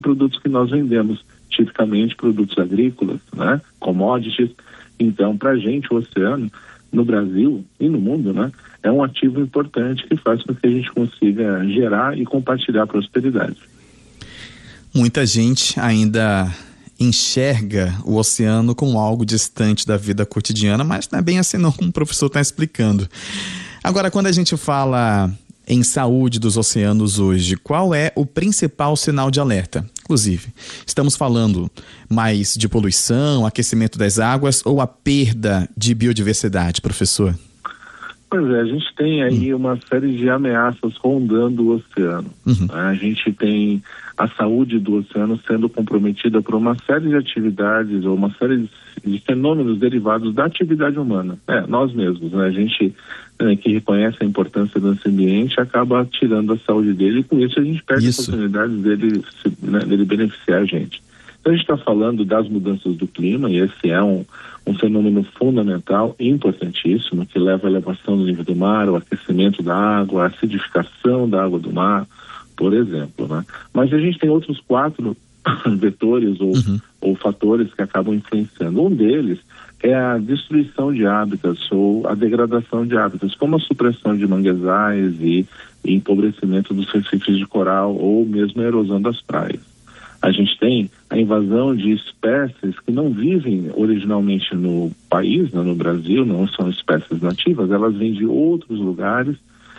produtos que nós vendemos, tipicamente produtos agrícolas, né? Commodities. Então, para a gente, o oceano, no Brasil e no mundo, né, é um ativo importante que faz com que a gente consiga gerar e compartilhar prosperidade. Muita gente ainda enxerga o oceano como algo distante da vida cotidiana, mas não é bem assim não, como o professor está explicando. Agora, quando a gente fala em saúde dos oceanos hoje, qual é o principal sinal de alerta? Inclusive, estamos falando mais de poluição, aquecimento das águas ou a perda de biodiversidade, professor? Pois é, a gente tem aí uma série de ameaças rondando o oceano. A gente tem a saúde do oceano sendo comprometida por uma série de atividades ou uma série de fenômenos derivados da atividade humana. Nós mesmos, né? A gente que reconhece a importância desse ambiente acaba tirando a saúde dele e com isso a gente perde a oportunidade dele beneficiar a gente. Então a gente está falando das mudanças do clima e esse é um fenômeno fundamental e importantíssimo que leva à elevação do nível do mar, ao aquecimento da água, à acidificação da água do mar, por exemplo, né? Mas a gente tem outros 4 vetores ou fatores que acabam influenciando. Um deles é a destruição de hábitats ou a degradação de hábitats, como a supressão de manguezais e empobrecimento dos recifes de coral ou mesmo a erosão das praias. A gente tem a invasão de espécies que não vivem originalmente no país, no Brasil, não são espécies nativas, elas vêm de outros lugares,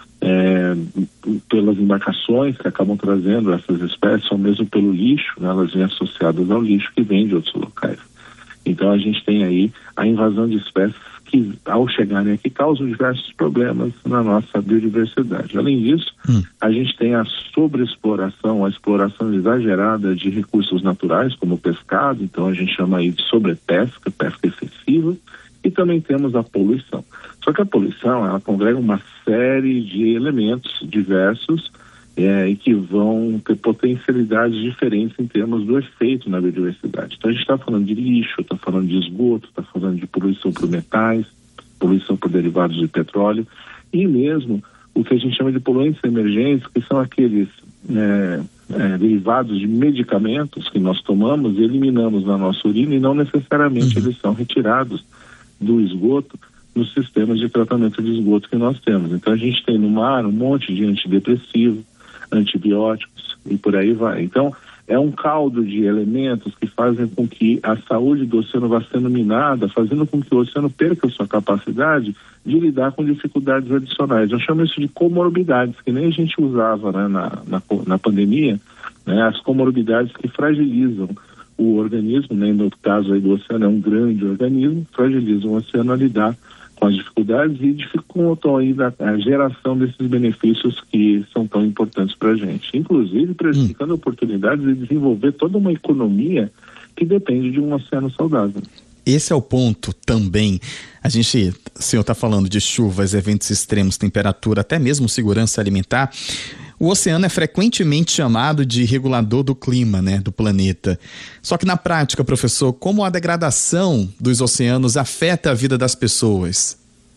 pelas embarcações que acabam trazendo essas espécies, ou mesmo pelo lixo, né? Elas vêm associadas ao lixo que vem de outros locais. Então a gente tem aí a invasão de espécies que, ao chegarem aqui, causam diversos problemas na nossa biodiversidade. Além disso, a gente tem a sobreexploração, a exploração exagerada de recursos naturais, como o pescado, então a gente chama aí de sobrepesca, pesca excessiva, e também temos a poluição. Só que a poluição, ela congrega uma série de elementos diversos e que vão ter potencialidades diferentes em termos do efeito na biodiversidade. Então a gente está falando de lixo, está falando de esgoto, está falando de poluição por metais, poluição por derivados de petróleo e mesmo o que a gente chama de poluentes emergentes, que são aqueles derivados de medicamentos que nós tomamos e eliminamos na nossa urina e não necessariamente eles são retirados do esgoto nos sistemas de tratamento de esgoto que nós temos. Então a gente tem no mar um monte de antidepressivo, antibióticos e por aí vai. Então é um caldo de elementos que fazem com que a saúde do oceano vá sendo minada, fazendo com que o oceano perca a sua capacidade de lidar com dificuldades adicionais. Eu chamo isso de comorbidades, que nem a gente usava, né, na pandemia, né, as comorbidades que fragilizam o organismo, né, no caso aí do oceano é um grande organismo, fragilizam o oceano a lidar com as dificuldades e dificultam ainda a geração desses benefícios que são tão importantes para a gente, inclusive prejudicando oportunidades de desenvolver toda uma economia que depende de um oceano saudável. Esse é o ponto também. O senhor está falando de chuvas, eventos extremos, temperatura, até mesmo segurança alimentar. O oceano é frequentemente chamado de regulador do clima, né, do planeta. Só que na prática, professor, como a degradação dos oceanos afeta a vida das pessoas?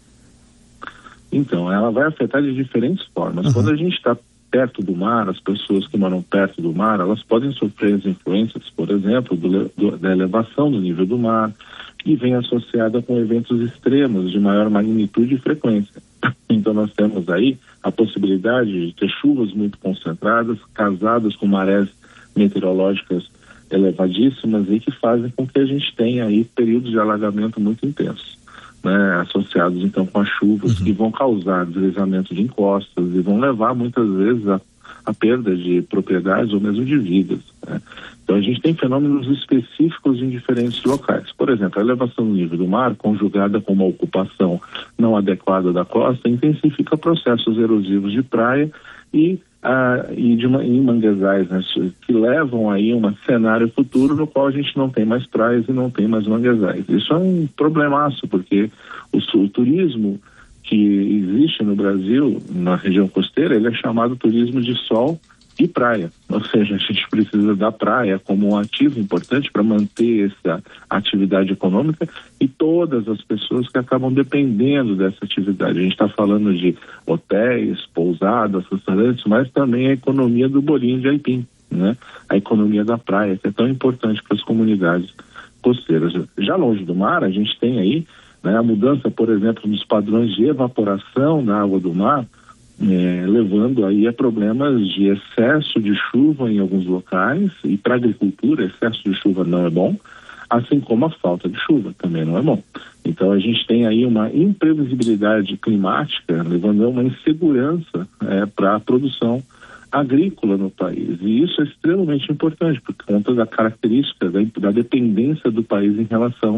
Então, ela vai afetar de diferentes formas. Quando a gente está perto do mar, as pessoas que moram perto do mar, elas podem sofrer as influências, por exemplo, da elevação do nível do mar, e vem associada com eventos extremos de maior magnitude e frequência. Então nós temos aí a possibilidade de ter chuvas muito concentradas, casadas com marés meteorológicas elevadíssimas e que fazem com que a gente tenha aí períodos de alagamento muito intensos, né, associados então com as chuvas que vão causar deslizamento de encostas e vão levar muitas vezes a perda de propriedades ou mesmo de vidas, né? Então a gente tem fenômenos específicos em diferentes locais. Por exemplo, a elevação do nível do mar, conjugada com uma ocupação não adequada da costa, intensifica processos erosivos de praia e em manguezais, né, que levam aí um cenário futuro no qual a gente não tem mais praias e não tem mais manguezais. Isso é um problemaço, porque o turismo que existe no Brasil, na região costeira, ele é chamado turismo de sol e praia, ou seja, a gente precisa da praia como um ativo importante para manter essa atividade econômica e todas as pessoas que acabam dependendo dessa atividade. A gente está falando de hotéis, pousadas, restaurantes, mas também a economia do bolinho de aipim, né, a economia da praia, que é tão importante para as comunidades costeiras. Já longe do mar, a gente tem aí, né, a mudança, por exemplo, nos padrões de evaporação da água do mar, levando aí a problemas de excesso de chuva em alguns locais, e para a agricultura excesso de chuva não é bom, assim como a falta de chuva também não é bom. Então a gente tem aí uma imprevisibilidade climática, levando a uma insegurança para a produção agrícola no país, e isso é extremamente importante por conta da característica da dependência do país em relação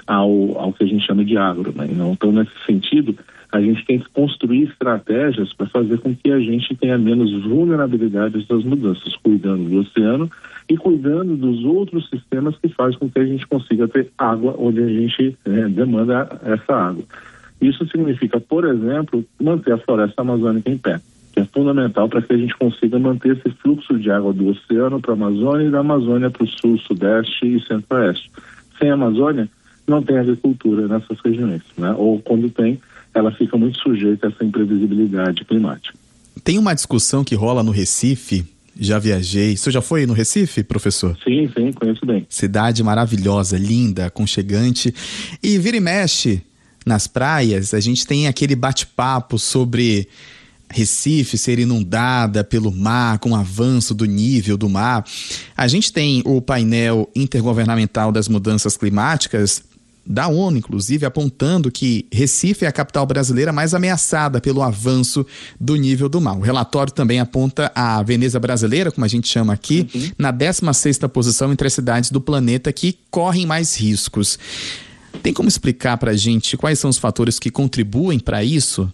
ao que a gente chama de agro, né? Então, nesse sentido, a gente tem que construir estratégias para fazer com que a gente tenha menos vulnerabilidade das mudanças, cuidando do oceano e cuidando dos outros sistemas que fazem com que a gente consiga ter água onde a gente demanda essa água. Isso significa, por exemplo, manter a floresta amazônica em pé, que é fundamental para que a gente consiga manter esse fluxo de água do oceano para a Amazônia e da Amazônia para o sul, sudeste e centro-oeste. Sem a Amazônia, não tem agricultura nessas regiões, né? Ou quando tem, ela fica muito sujeita a essa imprevisibilidade climática. Tem uma discussão que rola no Recife, já viajei. Você já foi no Recife, professor? Sim, conheço bem. Cidade maravilhosa, linda, aconchegante. E vira e mexe nas praias, a gente tem aquele bate-papo sobre Recife ser inundada pelo mar, com o avanço do nível do mar. A gente tem o painel intergovernamental das mudanças climáticas da ONU, inclusive, apontando que Recife é a capital brasileira mais ameaçada pelo avanço do nível do mar. O relatório também aponta a Veneza brasileira, como a gente chama aqui, na 16ª posição entre as cidades do planeta que correm mais riscos. Tem como explicar para a gente quais são os fatores que contribuem para isso?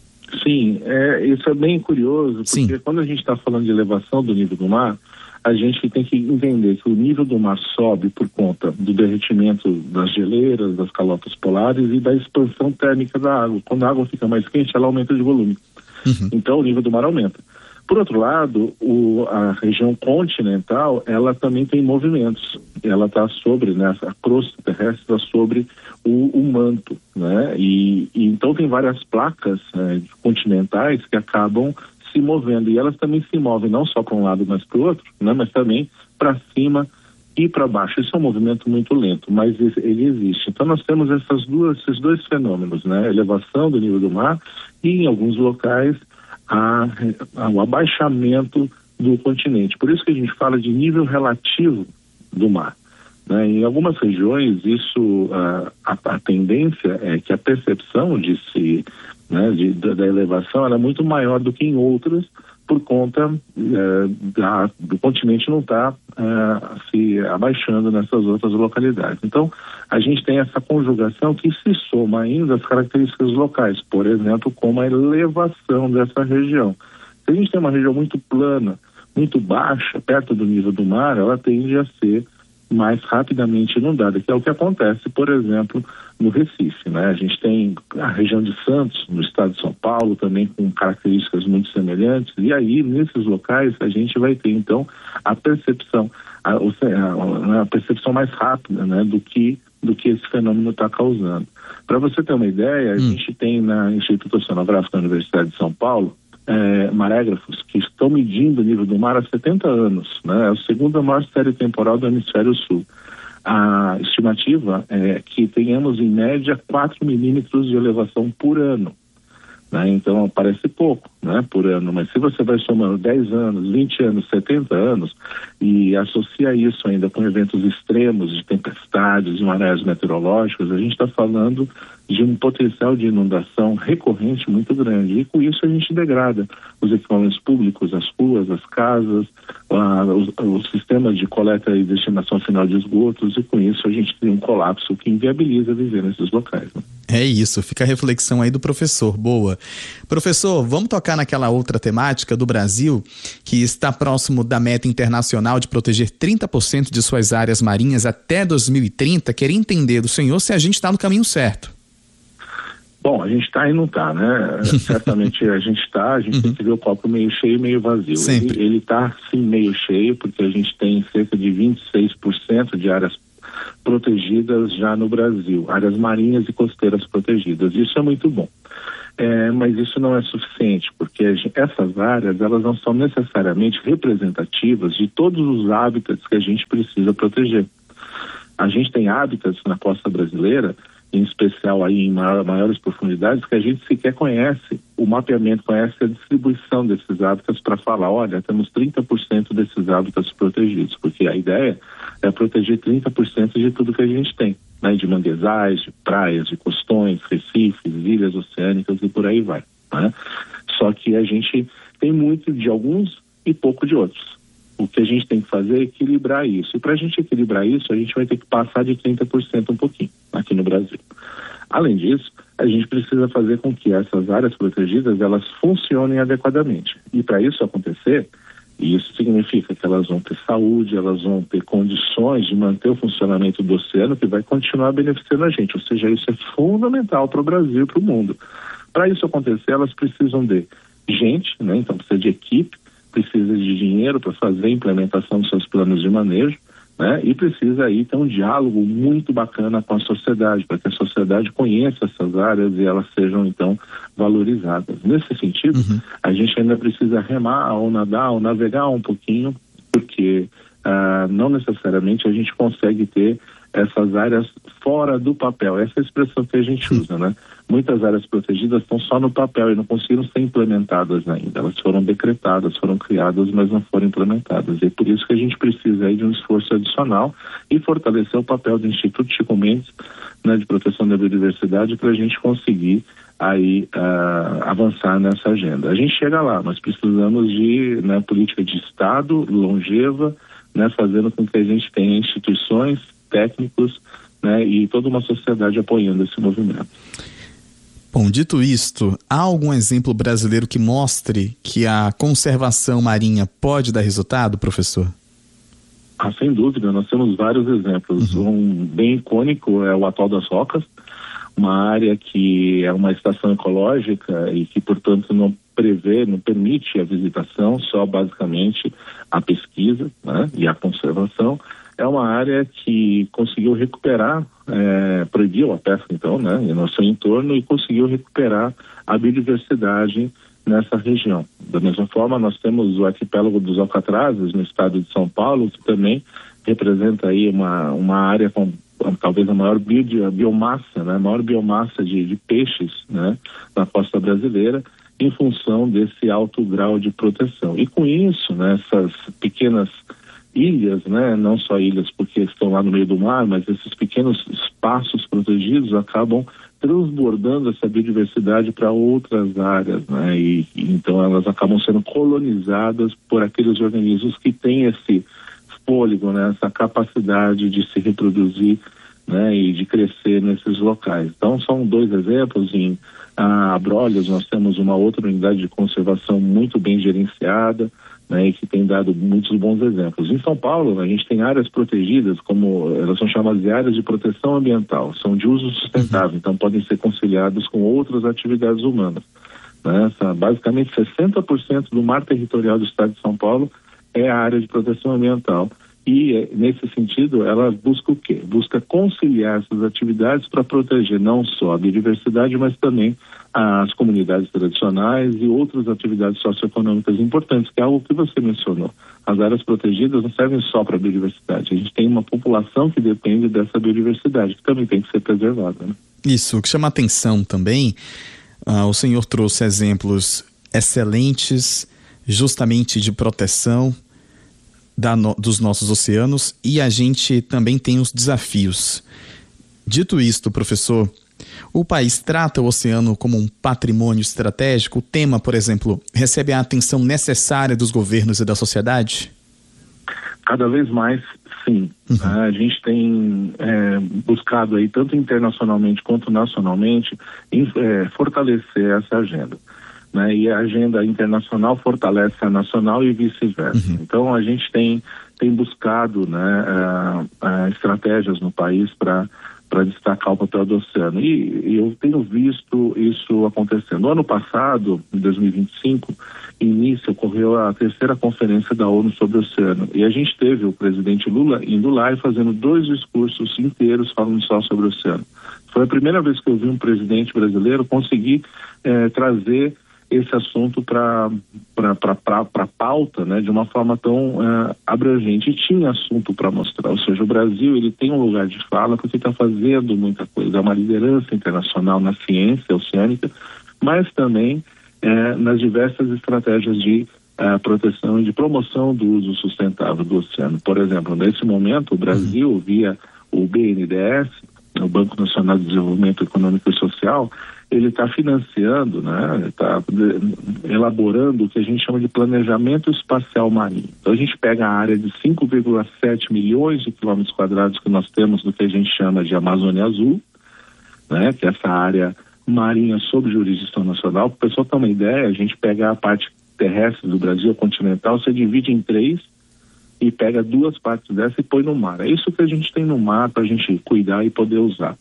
Sim, isso é bem curioso, porque quando a gente está falando de elevação do nível do mar, a gente tem que entender que o nível do mar sobe por conta do derretimento das geleiras, das calotas polares e da expansão térmica da água. Quando a água fica mais quente, ela aumenta de volume. Então o nível do mar aumenta. Por outro lado, a região continental, ela também tem movimentos. Ela está sobre, né, a crosta terrestre está sobre o manto, né? E então tem várias placas continentais que acabam se movendo, e elas também se movem não só para um lado, mas para o outro, né, mas também para cima e para baixo. Isso é um movimento muito lento, mas ele existe. Então nós temos esses dois fenômenos, né, elevação do nível do mar e, em alguns locais, o abaixamento do continente. Por isso que a gente fala de nível relativo do mar, né? Em algumas regiões, isso, a tendência é que a percepção da elevação ela é muito maior do que em outras, por conta do continente não estar se abaixando nessas outras localidades. Então, a gente tem essa conjugação que se soma ainda às características locais, por exemplo, como a elevação dessa região. Se a gente tem uma região muito plana, muito baixa, perto do nível do mar, ela tende a ser mais rapidamente inundada, que é o que acontece, por exemplo, no Recife, né? A gente tem a região de Santos, no estado de São Paulo, também com características muito semelhantes, e aí, nesses locais, a gente vai ter, então, a percepção mais rápida, né, do que esse fenômeno está causando. Para você ter uma ideia, a gente tem na Instituto Oceanográfico da Universidade de São Paulo, marégrafos que estão medindo o nível do mar há 70 anos, né? É a segunda maior série temporal do hemisfério sul. A estimativa é que tenhamos em média 4 milímetros de elevação por ano, né? Então parece pouco, né, por ano, mas se você vai somando 10 anos, 20 anos, 70 anos e associa isso ainda com eventos extremos de tempestades, de marés meteorológicos, a gente está falando de um potencial de inundação recorrente muito grande, e com isso a gente degrada os equipamentos públicos, as ruas, as casas, o sistema de coleta e destinação final de esgotos, e com isso a gente tem um colapso que inviabiliza viver nesses locais, né? É isso, fica a reflexão aí do professor. Boa. Professor, vamos tocar naquela outra temática do Brasil, que está próximo da meta internacional de proteger 30% de suas áreas marinhas até 2030. Queria entender do senhor se a gente está no caminho certo. Bom, a gente está e não está, né? Certamente a gente tem que ver o copo meio cheio e meio vazio. Ele está, sim, meio cheio, porque a gente tem cerca de 26% de áreas protegidas já no Brasil, áreas marinhas e costeiras protegidas. Isso é muito bom. Mas isso não é suficiente, porque essas áreas, elas não são necessariamente representativas de todos os hábitats que a gente precisa proteger. A gente tem hábitats na costa brasileira, em especial aí em maiores profundidades, que a gente sequer conhece o mapeamento, conhece a distribuição desses hábitats para falar, olha, temos 30% desses hábitats protegidos, porque a ideia é proteger 30% de tudo que a gente tem, né, de manguezais, de praias, de costões, recifes, ilhas oceânicas e por aí vai, né? Só que a gente tem muito de alguns e pouco de outros. O que a gente tem que fazer é equilibrar isso. E para a gente equilibrar isso, a gente vai ter que passar de 30% um pouquinho aqui no Brasil. Além disso, a gente precisa fazer com que essas áreas protegidas, elas funcionem adequadamente. E para isso acontecer, e isso significa que elas vão ter saúde, elas vão ter condições de manter o funcionamento do oceano que vai continuar beneficiando a gente. Ou seja, isso é fundamental para o Brasil e para o mundo. Para isso acontecer, elas precisam de gente, né? Então precisa de equipe, precisa de dinheiro para fazer a implementação dos seus planos de manejo, né? E precisa aí ter um diálogo muito bacana com a sociedade, para que a sociedade conheça essas áreas e elas sejam então valorizadas. Nesse sentido, a gente ainda precisa remar ou nadar ou navegar um pouquinho, porque não necessariamente a gente consegue ter essas áreas fora do papel. Essa é a expressão que a gente usa, né? Muitas áreas protegidas estão só no papel e não conseguiram ser implementadas ainda. Elas foram decretadas, foram criadas, mas não foram implementadas. E é por isso que a gente precisa aí de um esforço adicional e fortalecer o papel do Instituto Chico Mendes, né, de proteção da biodiversidade, para a gente conseguir aí avançar nessa agenda. A gente chega lá, nós precisamos de, né, política de Estado longeva, né, fazendo com que a gente tenha instituições, técnicos, né, e toda uma sociedade apoiando esse movimento. Bom, dito isto, há algum exemplo brasileiro que mostre que a conservação marinha pode dar resultado, professor? Sem dúvida, nós temos vários exemplos. Um bem icônico é o Atol das Rocas, uma área que é uma estação ecológica e que, portanto, não permite a visitação, só basicamente a pesquisa, né, e a conservação. É uma área que conseguiu recuperar, proibiu a pesca então, né, no seu entorno, e conseguiu recuperar a biodiversidade nessa região. Da mesma forma, nós temos o arquipélago dos Alcatrazes, no estado de São Paulo, que também representa aí uma área com talvez a maior biomassa, né, a maior biomassa de peixes, né, na costa brasileira, em função desse alto grau de proteção. E com isso, né, essas pequenas ilhas, né, não só ilhas porque estão lá no meio do mar, mas esses pequenos espaços protegidos acabam transbordando essa biodiversidade para outras áreas, né, e então elas acabam sendo colonizadas por aqueles organismos que têm esse fôlego, né, essa capacidade de se reproduzir, né, e de crescer nesses locais. Então são dois exemplos. Em Abrolhos nós temos uma outra unidade de conservação muito bem gerenciada, né, e que tem dado muitos bons exemplos. Em São Paulo, a gente tem áreas protegidas, como elas são chamadas de áreas de proteção ambiental, são de uso sustentável, então podem ser conciliadas com outras atividades humanas, né? Basicamente 60% do mar territorial do estado de São Paulo é a área de proteção ambiental. E, nesse sentido, ela busca o quê? Busca conciliar essas atividades para proteger não só a biodiversidade, mas também as comunidades tradicionais e outras atividades socioeconômicas importantes, que é algo que você mencionou. As áreas protegidas não servem só para a biodiversidade. A gente tem uma população que depende dessa biodiversidade, que também tem que ser preservada, né? Isso, o que chama atenção também, o senhor trouxe exemplos excelentes, justamente de proteção dos nossos oceanos, e a gente também tem os desafios. Dito isto, professor, o país trata o oceano como um patrimônio estratégico? O tema, por exemplo, recebe a atenção necessária dos governos e da sociedade? Cada vez mais, sim. A gente tem buscado aí, tanto internacionalmente quanto nacionalmente, fortalecer essa agenda, né? E a agenda internacional fortalece a nacional e vice-versa. Então a gente tem buscado, né, estratégias no país para destacar o papel do oceano. E eu tenho visto isso acontecendo. No ano passado, em 2025, início, ocorreu a terceira conferência da ONU sobre o oceano. E a gente teve o presidente Lula indo lá e fazendo 2 discursos inteiros falando só sobre o oceano. Foi a primeira vez que eu vi um presidente brasileiro conseguir trazer esse assunto para a pauta, né, de uma forma tão abrangente. E tinha assunto para mostrar, ou seja, o Brasil ele tem um lugar de fala porque está fazendo muita coisa, é uma liderança internacional na ciência oceânica, mas também nas diversas estratégias de proteção e de promoção do uso sustentável do oceano. Por exemplo, nesse momento o Brasil, via o BNDES, o Banco Nacional de Desenvolvimento Econômico e Social, ele está financiando, né, está elaborando o que a gente chama de planejamento espacial marinho. Então a gente pega a área de 5,7 milhões de quilômetros quadrados que nós temos do que a gente chama de Amazônia Azul, né, que é essa área marinha sob jurisdição nacional. Para o pessoal ter uma ideia, a gente pega a parte terrestre do Brasil, continental, você divide em 3 e pega 2 partes dessa e põe no mar. É isso que a gente tem no mar para a gente cuidar e poder usar.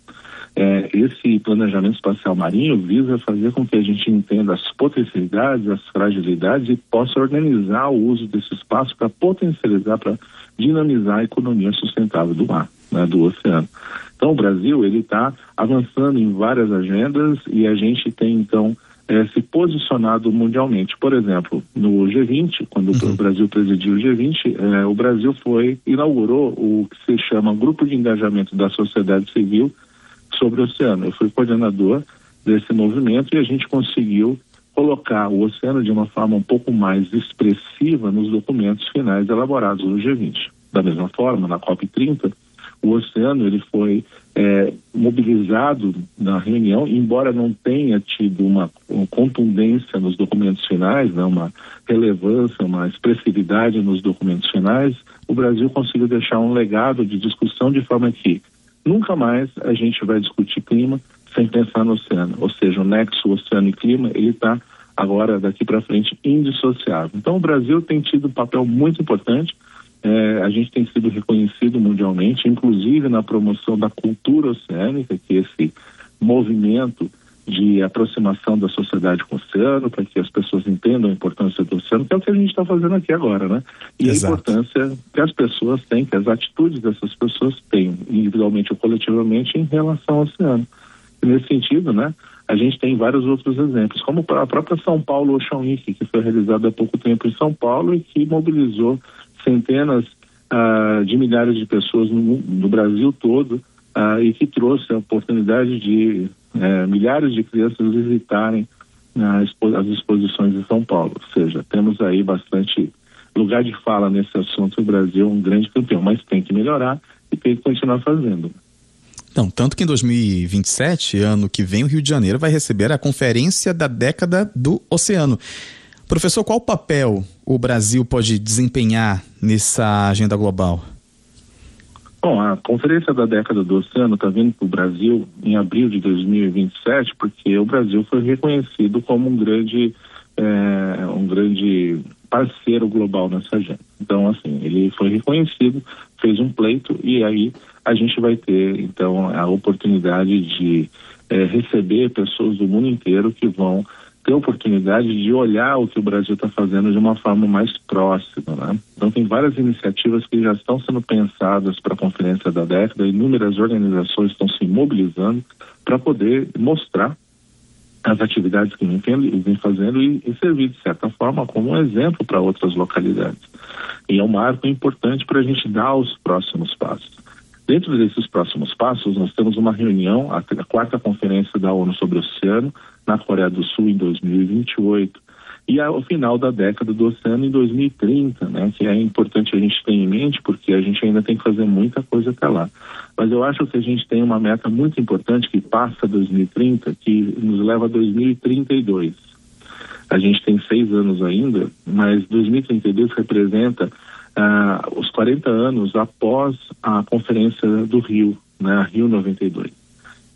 Esse planejamento espacial marinho visa fazer com que a gente entenda as potencialidades, as fragilidades e possa organizar o uso desse espaço para potencializar, para dinamizar a economia sustentável do mar, né, do oceano. Então o Brasil ele está avançando em várias agendas e a gente tem então se posicionado mundialmente. Por exemplo, no G20, quando o Brasil presidiu o G20, o Brasil inaugurou o que se chama Grupo de Engajamento da Sociedade Civil sobre o Oceano. Eu fui coordenador desse movimento e a gente conseguiu colocar o oceano de uma forma um pouco mais expressiva nos documentos finais elaborados no G20. Da mesma forma, na COP30, o oceano ele foi mobilizado na reunião, embora não tenha tido uma contundência nos documentos finais, né, uma relevância, uma expressividade nos documentos finais, o Brasil conseguiu deixar um legado de discussão de forma que nunca mais a gente vai discutir clima sem pensar no oceano. Ou seja, o nexo oceano e clima, ele está agora, daqui para frente, indissociável. Então, o Brasil tem tido um papel muito importante. A gente tem sido reconhecido mundialmente, inclusive na promoção da cultura oceânica, que é esse movimento de aproximação da sociedade com o oceano, para que as pessoas entendam a importância do oceano, que é o que a gente está fazendo aqui agora, né? E Exato. A importância que as pessoas têm, que as atitudes dessas pessoas têm, individualmente ou coletivamente, em relação ao oceano. E nesse sentido, né, a gente tem vários outros exemplos, como a própria São Paulo Ocean Week, que foi realizada há pouco tempo em São Paulo e que mobilizou centenas de milhares de pessoas no Brasil todo e que trouxe a oportunidade de milhares de crianças visitarem as exposições de São Paulo. Ou seja, temos aí bastante lugar de fala nesse assunto. O Brasil é um grande campeão, mas tem que melhorar e tem que continuar fazendo. Então, tanto que em 2027, ano que vem, o Rio de Janeiro vai receber a Conferência da Década do Oceano. Professor, qual papel o Brasil pode desempenhar nessa agenda global? Bom, a Conferência da Década do Oceano está vindo para o Brasil em abril de 2027, porque o Brasil foi reconhecido como um grande parceiro global nessa agenda. Então, assim, ele foi reconhecido, fez um pleito e aí a gente vai ter, então, a oportunidade de receber pessoas do mundo inteiro que vão ter a oportunidade de olhar o que o Brasil está fazendo de uma forma mais próxima, né? Então tem várias iniciativas que já estão sendo pensadas para a Conferência da Década, inúmeras organizações estão se mobilizando para poder mostrar as atividades que vem fazendo e servir, de certa forma, como um exemplo para outras localidades. E é um marco importante para a gente dar os próximos passos. Dentro desses próximos passos, nós temos uma reunião, a 4ª Conferência da ONU sobre o Oceano, na Coreia do Sul em 2028 e ao final da década do oceano em 2030, né, que é importante a gente ter em mente porque a gente ainda tem que fazer muita coisa até lá. Mas eu acho que a gente tem uma meta muito importante que passa 2030, que nos leva a 2032. A gente tem 6 anos ainda, mas 2032 representa os 40 anos após a Conferência do Rio, né, a Rio 92.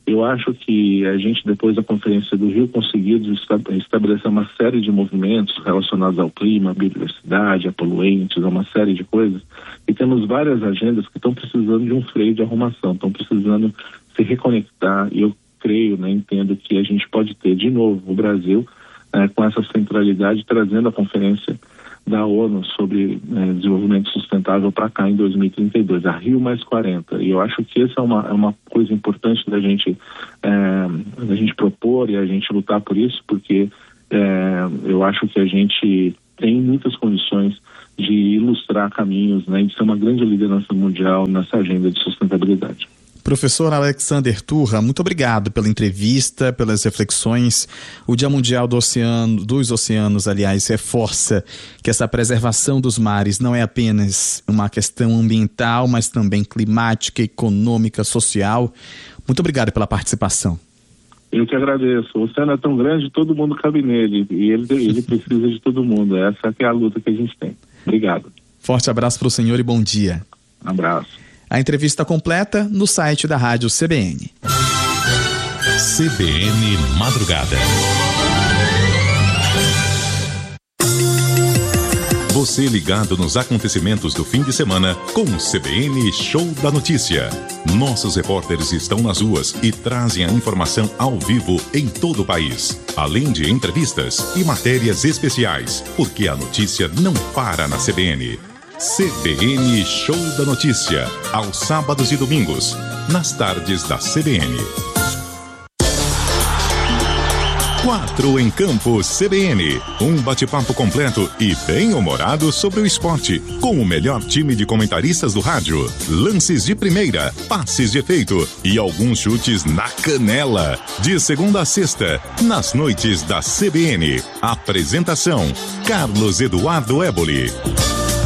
Eu acho que a gente, depois da Conferência do Rio, conseguiu estabelecer uma série de movimentos relacionados ao clima, à biodiversidade, a poluentes, a uma série de coisas, e temos várias agendas que estão precisando de um freio de arrumação, estão precisando se reconectar, e eu creio, entendo que a gente pode ter de novo o Brasil com essa centralidade, trazendo a Conferência da ONU sobre desenvolvimento sustentável para cá em 2032, a Rio mais 40. E eu acho que essa é uma coisa importante da gente propor e a gente lutar por isso, porque eu acho que a gente tem muitas condições de ilustrar caminhos, de ser uma grande liderança mundial nessa agenda de sustentabilidade. Professor Alexander Turra, muito obrigado pela entrevista, pelas reflexões. O Dia Mundial dos Oceanos, reforça que essa preservação dos mares não é apenas uma questão ambiental, mas também climática, econômica, social. Muito obrigado pela participação. Eu que agradeço. O oceano é tão grande, todo mundo cabe nele, e ele precisa de todo mundo. Essa que é a luta que a gente tem. Obrigado. Forte abraço para o senhor e bom dia. Um abraço. A entrevista completa no site da Rádio CBN. CBN Madrugada. Você ligado nos acontecimentos do fim de semana com o CBN Show da Notícia. Nossos repórteres estão nas ruas e trazem a informação ao vivo em todo o país. Além de entrevistas e matérias especiais, porque a notícia não para na CBN. CBN Show da Notícia, aos sábados e domingos, nas tardes da CBN. 4 em Campo CBN, um bate-papo completo e bem humorado sobre o esporte, com o melhor time de comentaristas do rádio, lances de primeira, passes de efeito e alguns chutes na canela. De segunda a sexta, nas noites da CBN. Apresentação, Carlos Eduardo Éboli.